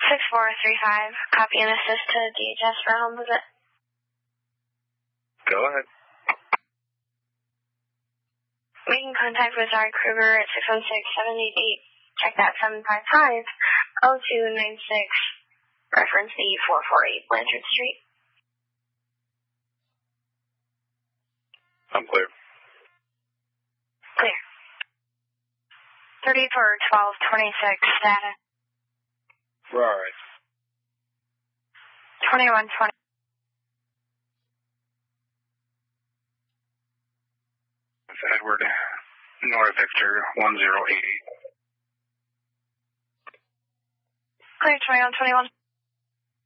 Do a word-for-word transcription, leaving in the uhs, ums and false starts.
six four three five, copy and assist to D H S for a home visit. Go ahead. Making contact with Zari Kruger at six one six, seven eight eight. Check that seven five five, oh two nine six. Reference the four four eight Blanchard Street. I'm clear. Clear. thirty-four twelve twenty-six, status. We're all right. twenty-one twenty. It's Edward, North Victor, one zero eight eight. Clear, twenty-one twenty-one.